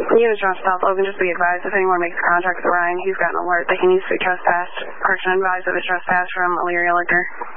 Unit John South Logan, just be advised if anyone makes contact with Ryan, he's got an alert that he needs to be trespassed. Correction, advised of a trespass from Elyria Liquor.